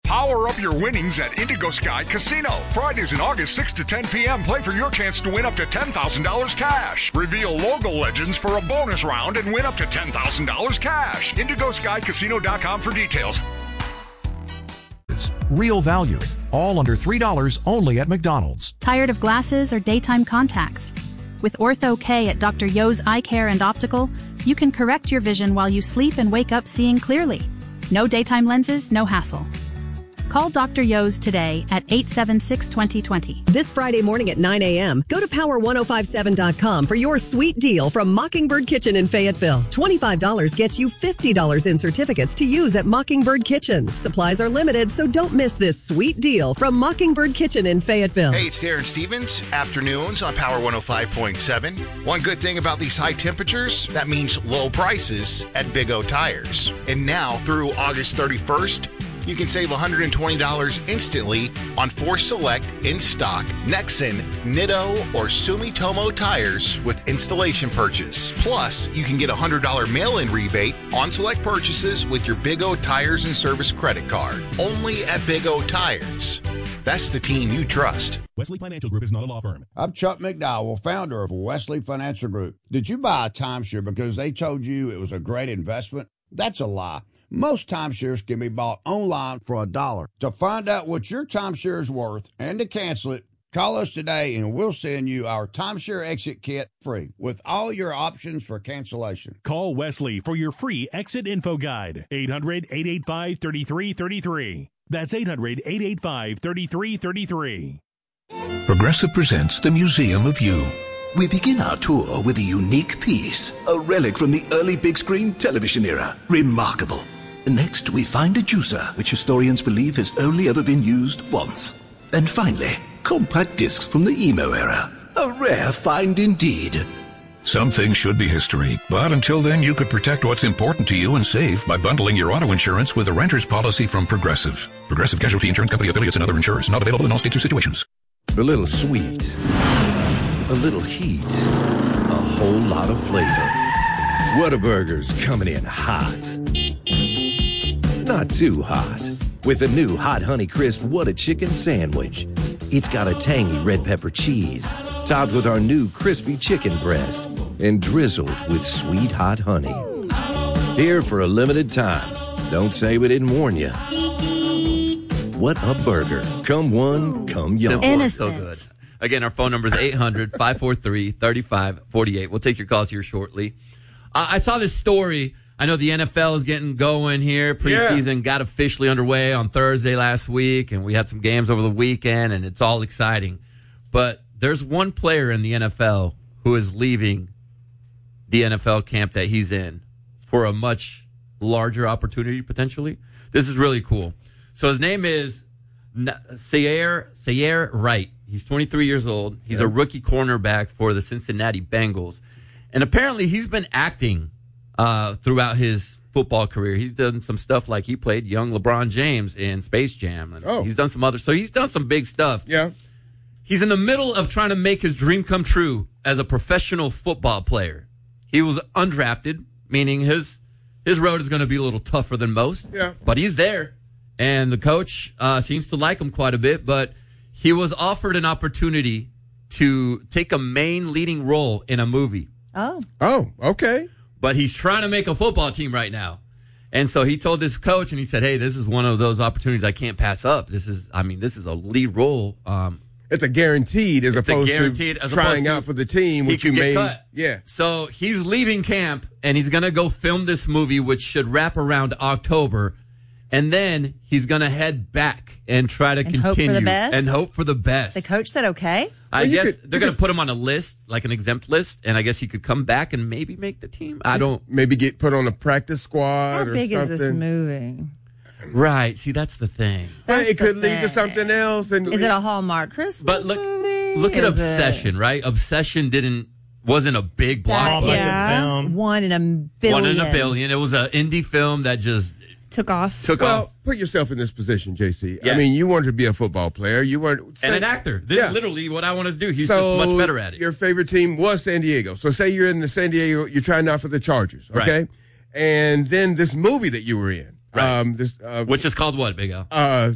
Power up your winnings at Indigo Sky Casino. Fridays in August, 6 to 10 p.m. Play for your chance to win up to $10,000 cash. Reveal logo legends for a bonus round and win up to $10,000 cash. IndigoSkyCasino.com for details. Real value. All under $3 only at McDonald's. Tired of glasses or daytime contacts? With Ortho-K at Dr. Yo's Eye Care and Optical, you can correct your vision while you sleep and wake up seeing clearly. No daytime lenses, no hassle. Call Dr. Yo's today at 876-2020. This Friday morning at 9 a.m., go to power1057.com for your sweet deal from Mockingbird Kitchen in Fayetteville. $25 gets you $50 in certificates to use at Mockingbird Kitchen. Supplies are limited, so don't miss this sweet deal from Mockingbird Kitchen in Fayetteville. Hey, it's Darren Stevens. Afternoons on Power 105.7. One good thing about these high temperatures, that means low prices at Big O Tires. And now through August 31st, you can save $120 instantly on 4 select in-stock Nexen, Nitto, or Sumitomo tires with installation purchase. Plus, you can get a $100 mail-in rebate on select purchases with your Big O Tires and Service credit card. Only at Big O Tires. That's the team you trust. Wesley Financial Group is not a law firm. I'm Chuck McDowell, founder of Wesley Financial Group. Did you buy a timeshare because they told you it was a great investment? That's a lie. Most timeshares can be bought online for $1. To find out what your timeshare is worth and to cancel it, call us today and we'll send you our timeshare exit kit free with all your options for cancellation. Call Wesley for your free exit info guide. 800-885-3333. That's 800-885-3333. Progressive presents the Museum of You. We begin our tour with a unique piece, a relic from the early big screen television era. Remarkable. Next, we find a juicer, which historians believe has only ever been used once. And finally, compact discs from the emo era. A rare find indeed. Some things should be history, but until then, you could protect what's important to you and save by bundling your auto insurance with a renter's policy from Progressive. Progressive Casualty Insurance Company affiliates and other insurers. Not available in all states or situations. A little sweet, a little heat, a whole lot of flavor. Whataburger's coming in hot. Not too hot. With a new Hot Honey Crisp What a Chicken Sandwich. It's got a tangy red pepper cheese, topped with our new crispy chicken breast, and drizzled with sweet hot honey. Here for a limited time. Don't say we didn't warn you. What a burger. Come one, come young. Innocent. So good. Again, our phone number is 800-543-3548. We'll take your calls here shortly. I saw this story. I know the NFL is getting going here. Preseason got officially underway on Thursday last week, and we had some games over the weekend, and it's all exciting. But there's one player in the NFL who is leaving the NFL camp that he's in for a much larger opportunity, potentially. This is really cool. So his name is Sayer Wright. He's 23 years old. He's a rookie cornerback for the Cincinnati Bengals. And apparently he's been acting throughout his football career. He's done some stuff like he played young LeBron James in Space Jam. And he's done some other. So he's done some big stuff. Yeah. He's in the middle of trying to make his dream come true as a professional football player. He was undrafted, meaning his road is going to be a little tougher than most. Yeah. But he's there. And the coach seems to like him quite a bit. But he was offered an opportunity to take a main leading role in a movie. Oh, okay. But he's trying to make a football team right now. And so he told this coach, and he said, hey, this is one of those opportunities I can't pass up. This is a lead role. It's a guaranteed as opposed to trying out for the team, which you may cut. Yeah. So he's leaving camp, and he's going to go film this movie, which should wrap around October. And then he's going to head back and try to continue. Hope for the best? And hope for the best. The coach said okay? I guess they're going to put him on a list, like an exempt list, and I guess he could come back and maybe make the team. Maybe get put on a practice squad How or big something. is this movie? Right. See, that's the thing. It could lead to something else. And is it a Hallmark Christmas movie? Look at Obsession, right? Obsession wasn't a big blockbuster film. One in a billion. It was an indie film that just took off. Put yourself in this position, JC. Yeah. I mean, you wanted to be a football player. You weren't. And an actor. This is literally what I want to do. He's just much better at it. Your favorite team was San Diego. So say you're in the San Diego, you're trying out for the Chargers, okay? Right. And then this movie that you were in. Right. Which is called what, Big Al?